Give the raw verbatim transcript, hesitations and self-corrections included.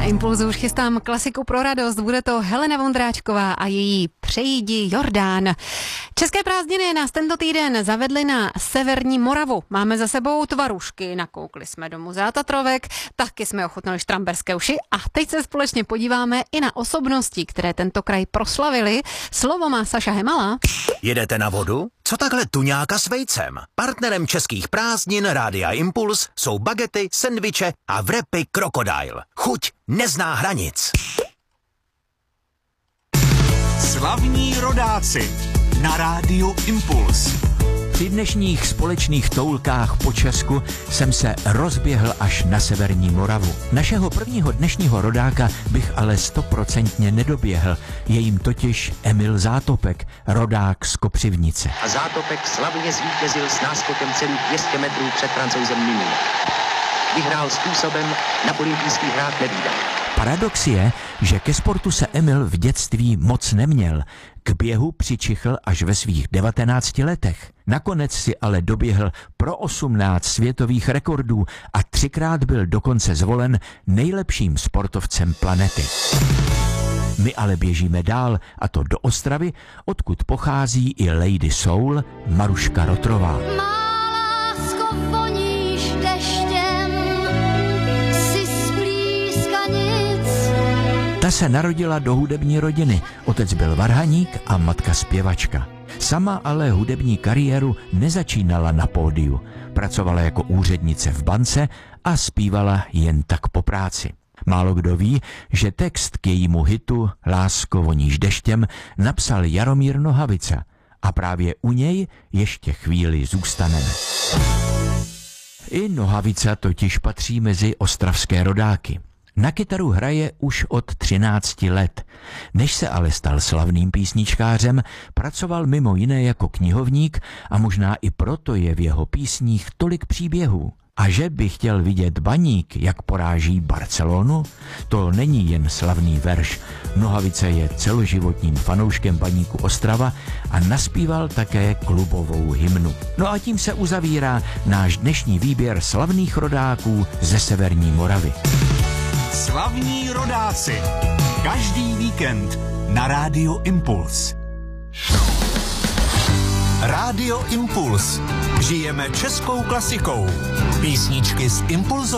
Impulzu už chystám klasiku pro radost. Bude to Helena Vondráčková a její Přejdi Jordán. České prázdniny nás tento týden zavedly na severní Moravu. Máme za sebou tvarušky, nakoukli jsme do muzea Tatrovek, taky jsme ochutnali štramberské uši a teď se společně podíváme i na osobnosti, které tento kraj proslavili. Slovo má Saša Hemala. Jedete na vodu? Co takhle tuňáka s vejcem? Partnerem českých prázdnin Rádia Impuls jsou bagety, sendviče a wrapy Krokodil. Chuť nezná hranic. Slavní rodáci na Rádiu Impuls. Při dnešních společných toulkách po Česku jsem se rozběhl až na severní Moravu. Našeho prvního dnešního rodáka bych ale stoprocentně nedoběhl. Je jim totiž Emil Zátopek, rodák z Kopřivnice. A Zátopek slavně zvítězil s náskokem celých dvě stě metrů před Francouzem Mimí. Vyhrál způsobem na olympijských hrách nevídaný. Paradox je, že ke sportu se Emil v dětství moc neměl. K běhu přičichl až ve svých devatenácti letech. Nakonec si ale doběhl pro osmnáct světových rekordů a třikrát byl dokonce zvolen nejlepším sportovcem planety. My ale běžíme dál, a to do Ostravy, odkud pochází i Lady Soul Maruška Rotrová. Ta se narodila do hudební rodiny. Otec byl varhaník a matka zpěvačka. Sama ale hudební kariéru nezačínala na pódiu. Pracovala jako úřednice v bance a zpívala jen tak po práci. Málo kdo ví, že text k jejímu hitu Lásko voníš deštěm napsal Jaromír Nohavica a právě u něj ještě chvíli zůstaneme. I Nohavica totiž patří mezi ostravské rodáky. Na kytaru hraje už od třinácti let. Než se ale stal slavným písničkářem, pracoval mimo jiné jako knihovník a možná i proto je v jeho písních tolik příběhů. A že by chtěl vidět Baník, jak poráží Barcelonu, to není jen slavný verš. Nohavice je celoživotním fanouškem Baníku Ostrava a naspíval také klubovou hymnu. No a tím se uzavírá náš dnešní výběr slavných rodáků ze severní Moravy. Slavní rodáci. Každý víkend na Rádiu Impuls. Rádio Impuls. Žijeme českou klasikou. Písničky z Impulzu.